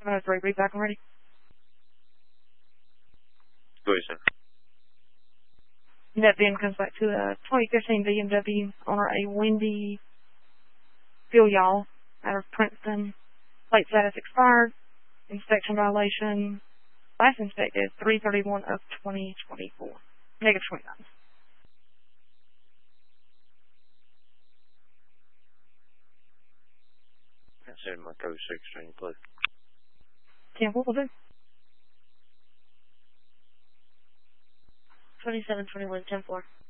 703, read back and ready. Go ahead, sir. That then comes back to a 2015 BMW owner, a Wendy Filial out of Princeton. Plate status expired. Inspection violation. Last inspected 3/31 of 2024. Negative 29. That's in my code 6 string, please. 10-4 will do. 2721, 10-4.